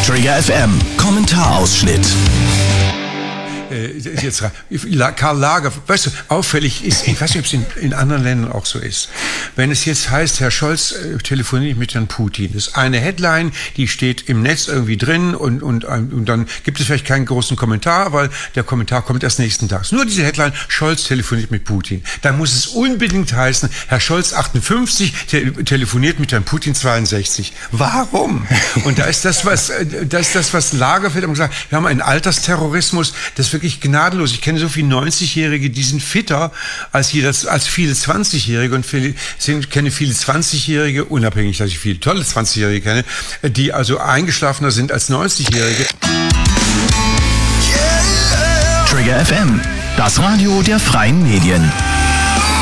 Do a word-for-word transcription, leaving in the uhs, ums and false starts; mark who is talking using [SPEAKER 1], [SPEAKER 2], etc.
[SPEAKER 1] Trigger F M, Kommentarausschnitt.
[SPEAKER 2] Äh, jetzt Karl Lager, weißt du, auffällig ist, ich weiß nicht, ob es in, in anderen Ländern auch so ist, wenn es jetzt heißt, Herr Scholz äh, telefoniert mit Herrn Putin, das ist eine Headline, die steht im Netz irgendwie drin und, und, und dann gibt es vielleicht keinen großen Kommentar, weil der Kommentar kommt erst nächsten Tag. Nur diese Headline, Scholz telefoniert mit Putin. Da muss es unbedingt heißen, Herr Scholz achtundfünfzig te- telefoniert mit Herrn Putin zweiundsechzig. Warum? Und da ist das, was, das ist das, was Lagerfeld hat gesagt, wir haben einen Altersterrorismus, das wirklich gnadenlos. Ich kenne so viele neunzigjährige, die sind fitter als, jeder, als viele zwanzigjährige und viele, ich kenne viele zwanzigjährige, unabhängig, dass ich viele tolle zwanzigjährige kenne, die also eingeschlafener sind als neunzigjährige.
[SPEAKER 1] Trigger F M, das Radio der freien Medien.